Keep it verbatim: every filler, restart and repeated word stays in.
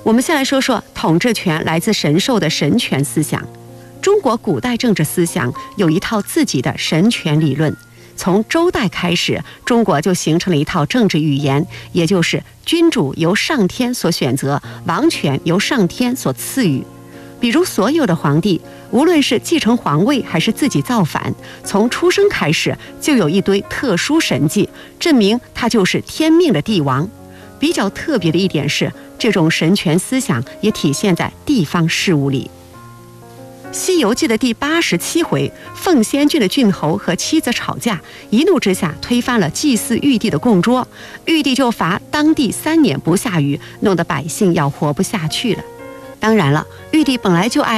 我们先来说说统治权来自神授的神权思想。中国古代政治思想有一套自己的神权理论，从周代开始，中国就形成了一套政治语言，也就是君主由上天所选择，王权由上天所赐予。比如所有的皇帝，无论是继承皇位还是自己造反，从出生开始就有一堆特殊神迹，证明他就是天命的帝王。比较特别的一点是，这种神权思想也体现在地方事务里。《西游记》的第八十七回，凤仙郡的郡侯和妻子吵架，一怒之下推翻了祭祀玉帝的供桌，玉帝就罚当地三年不下雨，弄得百姓要活不下去了。当然了，玉帝本来就爱